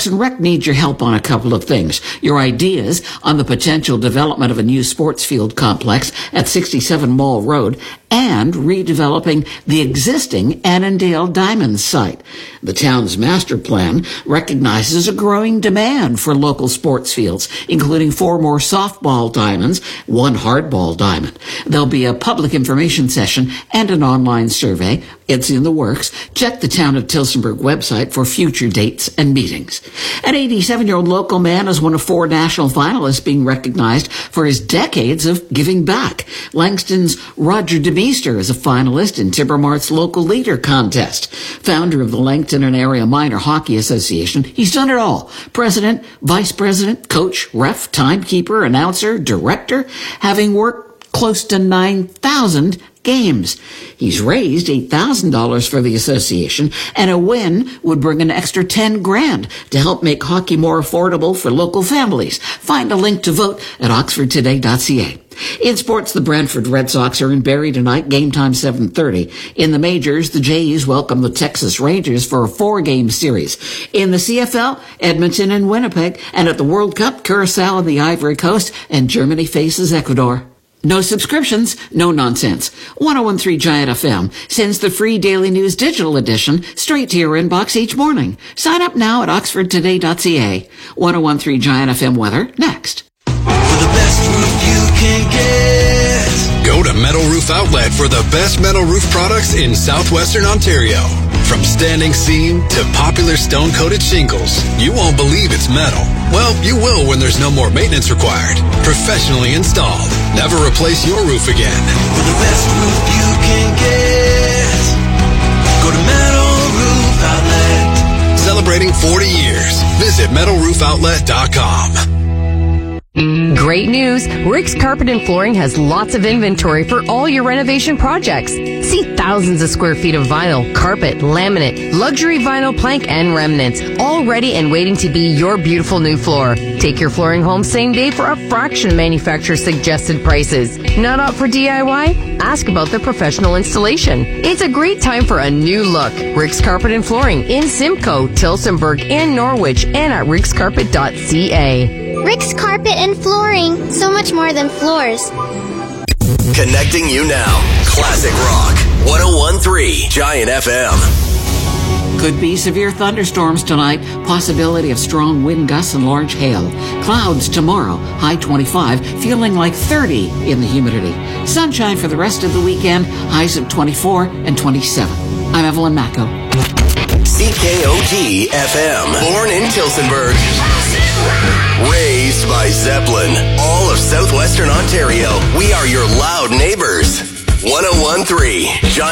Parks and Rec needs your help on a couple of things. Your ideas on the potential development of a new sports field complex at 67 Mall Road and redeveloping the existing Annandale Diamonds site. The town's master plan recognizes a growing demand for local sports fields, including 4 more softball diamonds, 1 hardball diamond. There'll be a public information session and an online survey. It's in the works. Check the Town of Tillsonburg website for future dates and meetings. An 87-year-old local man is one of 4 national finalists being recognized for his decades of giving back. Langston's Roger DeMeester is a finalist in Timbermart's Local Leader Contest. Founder of the Langton and Area Minor Hockey Association, he's done it all. President, vice president, coach, ref, timekeeper, announcer, director, having worked close to 9,000 games. He's raised $8,000 for the association, and a win would bring an extra $10,000 to help make hockey more affordable for local families. Find a link to vote at oxfordtoday.ca. In sports, the Brantford Red Sox are in Barrie tonight, game time 7:30. In the majors, the Jays welcome the Texas Rangers for a 4-game series. In the CFL, Edmonton and Winnipeg, and at the World Cup, Curacao and the Ivory Coast, and Germany faces Ecuador. No subscriptions, no nonsense. 101.3 Giant FM sends the free Daily News digital edition straight to your inbox each morning. Sign up now at oxfordtoday.ca. 101.3 Giant FM weather next. For the best roof you can get, go to Metal Roof Outlet for the best metal roof products in southwestern Ontario. From standing seam to popular stone-coated shingles, you won't believe it's metal. Well, you will when there's no more maintenance required. Professionally installed. Never replace your roof again. for the best roof you can get, go to Metal Roof Outlet. Celebrating 40 years. Visit metalroofoutlet.com. Great news! Rick's Carpet and Flooring has lots of inventory for all your renovation projects. See thousands of square feet of vinyl, carpet, laminate, luxury vinyl plank, and remnants, all ready and waiting to be your beautiful new floor. Take your flooring home same day for a fraction of manufacturer's suggested prices. Not up for DIY? Ask about the professional installation. It's a great time for a new look. Rick's Carpet and Flooring in Simcoe, Tillsonburg, and Norwich, and at rickscarpet.ca. Rick's Carpet and Flooring. So much more than floors. Connecting you now. Classic Rock. 101.3 Giant FM. Could be severe thunderstorms tonight. Possibility of strong wind gusts and large hail. Clouds tomorrow. High 25. Feeling like 30 in the humidity. Sunshine for the rest of the weekend. Highs of 24 and 27. I'm Evelyn Macco. CKOT FM. Born in Tillsonburg. Raised by Zeppelin. All of southwestern Ontario. We are your loud neighbors. 101.3 Giant